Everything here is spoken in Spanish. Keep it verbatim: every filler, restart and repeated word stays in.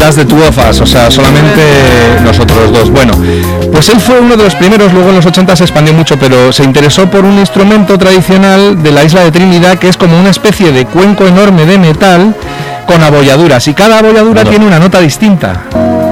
Just the Two of Us, o sea, solamente nosotros dos. Bueno, pues él fue uno de los primeros, luego en los ochenta se expandió mucho, pero se interesó por un instrumento tradicional de la isla de Trinidad, que es como una especie de cuenco enorme de metal con abolladuras, y cada abolladura bueno. tiene una nota distinta.